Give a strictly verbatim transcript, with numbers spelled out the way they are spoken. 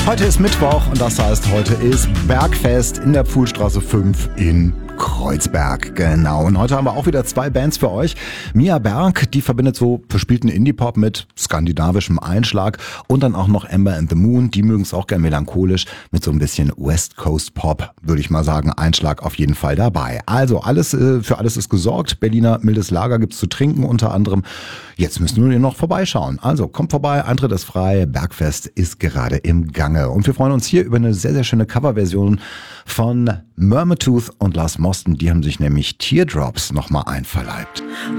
Heute ist Mittwoch und das heißt, heute ist Bergfest in der Pfuhlstraße fünf in Kreuzberg. Genau. Und heute haben wir auch wieder zwei Bands für euch. Mia Berg, die verbindet so verspielten Indie-Pop mit skandinavischem Einschlag. Und dann auch noch Amber and the Moon. Die mögen es auch gern melancholisch mit so ein bisschen West Coast Pop, würde ich mal sagen. Einschlag auf jeden Fall dabei. Also alles äh, für alles ist gesorgt. Berliner mildes Lager gibt's zu trinken unter anderem. Jetzt müssen wir noch vorbeischauen. Also kommt vorbei, Eintritt ist frei. Bergfest ist gerade im Gange. Und wir freuen uns hier über eine sehr, sehr schöne Coverversion von Murmur Tooth und Lars Mosten. Die haben sich nämlich Teardrops nochmal einverleibt.